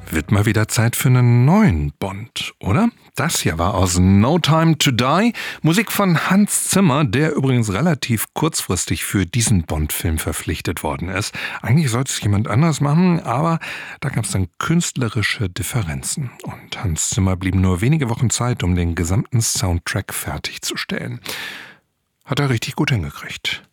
Wird mal wieder Zeit für einen neuen Bond, oder? Das hier war aus No Time to Die, Musik von Hans Zimmer, der übrigens relativ kurzfristig für diesen Bond-Film verpflichtet worden ist. Eigentlich sollte es jemand anders machen, aber da gab es dann künstlerische Differenzen. Und Hans Zimmer blieb nur wenige Wochen Zeit, um den gesamten Soundtrack fertigzustellen. Hat er richtig gut hingekriegt.